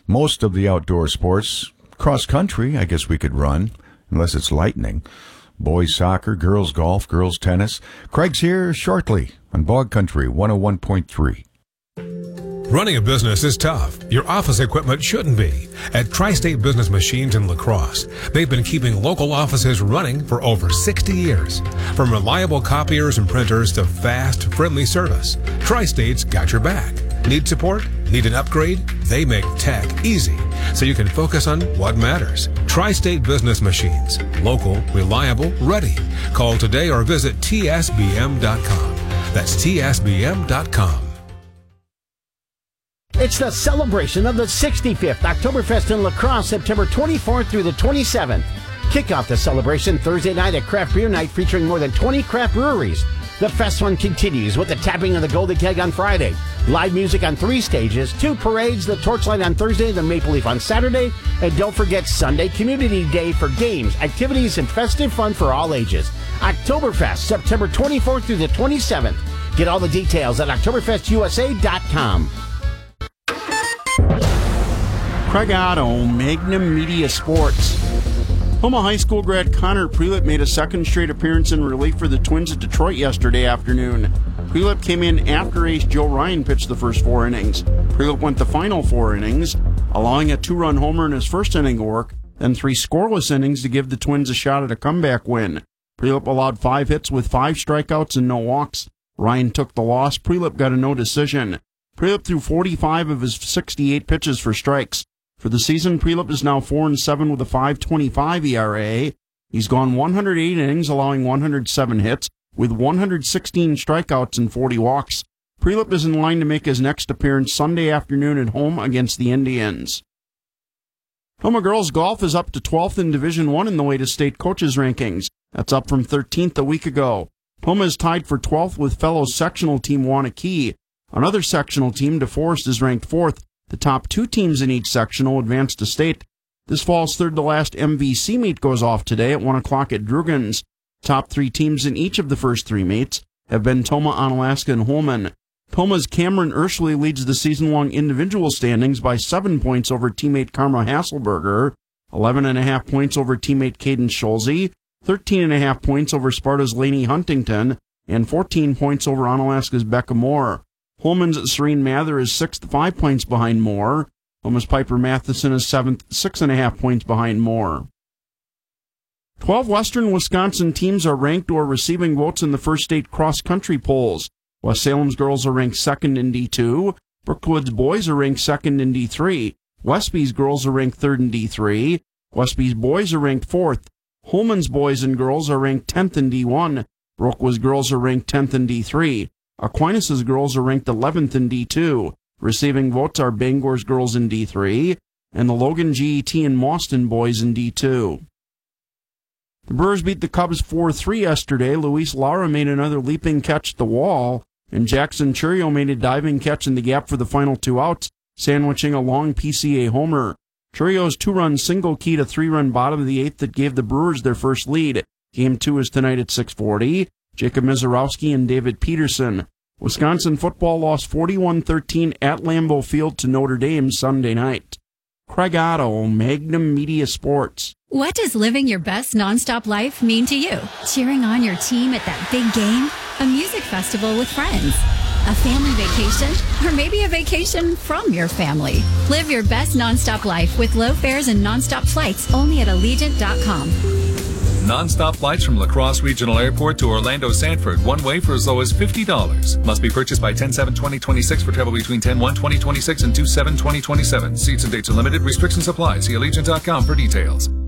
most of the outdoor sports. Cross country, I guess we could run, unless it's lightning. Boys soccer, girls golf, girls tennis. Craig's here shortly on Bog Country 101.3. Running a business is tough. Your office equipment shouldn't be. At Tri-State Business Machines in La Crosse, they've been keeping local offices running for over 60 years. From reliable copiers and printers to fast, friendly service, Tri-State's got your back. Need support? Need an upgrade? They make tech easy, so you can focus on what matters. Tri-State Business Machines. Local, reliable, ready. Call today or visit tsbm.com. That's tsbm.com. It's the celebration of the 65th Oktoberfest in La Crosse, September 24th through the 27th. Kick off the celebration Thursday night at Craft Beer Night featuring more than 20 craft breweries. The fest one continues with the tapping of the Golden Keg on Friday, live music on 3 stages, 2 parades, the Torchlight on Thursday, the Maple Leaf on Saturday, and don't forget Sunday Community Day for games, activities, and festive fun for all ages. Oktoberfest, September 24th through the 27th. Get all the details at OktoberfestUSA.com. Craig Otto, Magnum Media Sports. Homa High School grad Connor Prelip made a second straight appearance in relief for the Twins at Detroit yesterday afternoon. Prelip came in after ace Joe Ryan pitched the first 4 innings. Prelip went the final 4 innings, allowing a 2-run homer in his first inning of work, then 3 scoreless innings to give the Twins a shot at a comeback win. Prelip allowed 5 hits with 5 strikeouts and no walks. Ryan took the loss. Prelip got a no decision. Prelip threw 45 of his 68 pitches for strikes. For the season, Prelip is now 4-7 with a 5.25 ERA. He's gone 108 innings, allowing 107 hits, with 116 strikeouts and 40 walks. Prelip is in line to make his next appearance Sunday afternoon at home against the Indians. Homa Girls Golf is up to 12th in Division I in the latest state coaches rankings. That's up from 13th a week ago. Homa is tied for 12th with fellow sectional team Wanakee. Another sectional team, DeForest, is ranked 4th. The top 2 teams in each sectional advance to state. This fall's third to last MVC meet goes off today at 1 o'clock at Drugans. Top 3 teams in each of the first 3 meets have been Tomah, Onalaska, and Holman. Tomah's Cameron Urshley leads the season-long individual standings by 7 points over teammate Karma Hasselberger, 11.5 points over teammate Caden Schulze, 13.5 points over Sparta's Lainey Huntington, and 14 points over Onalaska's Becca Moore. Holman's Serene Mather is 6th, 5 points behind Moore. Homa's Piper Matheson is 7th, 6.5 points behind Moore. 12 Western Wisconsin teams are ranked or receiving votes in the first state cross-country polls. West Salem's girls are ranked 2nd in D2. Brookwood's boys are ranked 2nd in D3. Westby's girls are ranked 3rd in D3. Westby's boys are ranked 4th. Holman's boys and girls are ranked 10th in D1. Brookwood's girls are ranked 10th in D3. Aquinas' girls are ranked 11th in D2. Receiving votes are Bangor's girls in D3, and the Logan GET and Mauston boys in D2. The Brewers beat the Cubs 4-3 yesterday. Luis Lara made another leaping catch at the wall, and Jackson Churio made a diving catch in the gap for the final 2 outs, sandwiching a long PCA homer. Churio's 2-run single keyed a 3-run bottom of the 8th that gave the Brewers their first lead. Game 2 is tonight at 6:40. Jacob Mizorowski and David Peterson. Wisconsin football lost 41-13 at Lambeau Field to Notre Dame Sunday night. Craig Otto, Magnum Media Sports. What does living your best nonstop life mean to you? Cheering on your team at that big game? A music festival with friends? A family vacation? Or maybe a vacation from your family? Live your best nonstop life with low fares and nonstop flights only at Allegiant.com. Non-stop flights from La Crosse Regional Airport to Orlando Sanford, one way for as low as $50. Must be purchased by 10/7/2026 for travel between 10/1/2026 and 2/7/2027. Seats and dates are limited. Restrictions apply. See Allegiant.com for details.